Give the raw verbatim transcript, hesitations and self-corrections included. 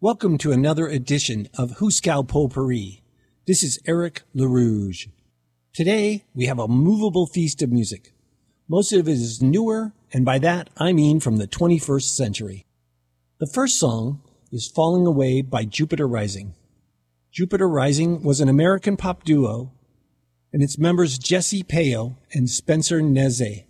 Welcome to another edition of Hooskow Potpourri. This is Eric LaRouge. Today, we have a movable feast of music. Most of it is newer, and by that, I mean from the twenty-first century. The first song is Falling Away by Jupiter Rising. Jupiter Rising was an American pop duo, and its members Jesse Payo and Spencer Neze.